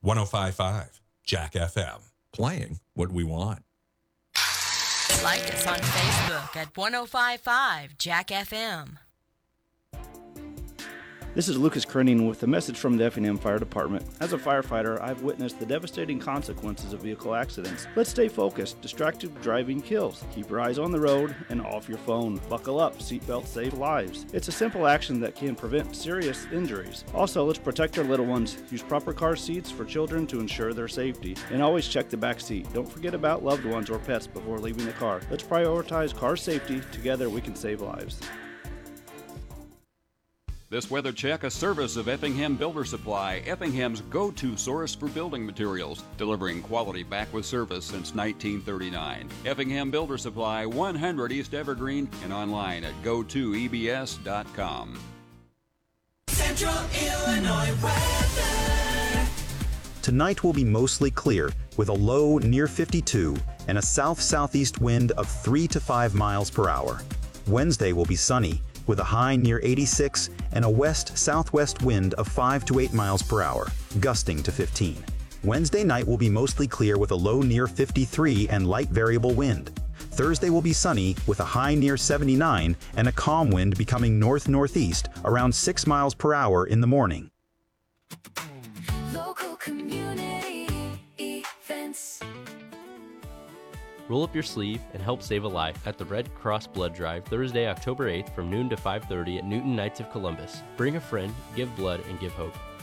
105.5 Jack FM. Playing what we want. Like us on Facebook at 105.5 Jack FM. This is Lucas Krenning with a message from the Effingham Fire Department. As a firefighter, I've witnessed the devastating consequences of vehicle accidents. Let's stay focused. Distracted driving kills. Keep your eyes on the road and off your phone. Buckle up. Seatbelts save lives. It's a simple action that can prevent serious injuries. Also, let's protect our little ones. Use proper car seats for children to ensure their safety. And always check the back seat. Don't forget about loved ones or pets before leaving the car. Let's prioritize car safety. Together we can save lives. This weather check, a service of Effingham Builder Supply, Effingham's go-to source for building materials, delivering quality back with service since 1939. Effingham Builder Supply, 100 East Evergreen, and online at go2ebs.com. Central Illinois weather. Tonight will be mostly clear with a low near 52 and a south-southeast wind of 3 to 5 miles per hour. Wednesday will be sunny with a high near 86 and a west-southwest wind of 5 to 8 miles per hour, gusting to 15. Wednesday night will be mostly clear with a low near 53 and light variable wind. Thursday will be sunny with a high near 79 and a calm wind becoming north-northeast around 6 miles per hour in the morning. Local community events. Roll up your sleeve and help save a life at the Red Cross Blood Drive Thursday, October 8th from noon to 5:30 at Newton Knights of Columbus. Bring a friend, give blood, and give hope.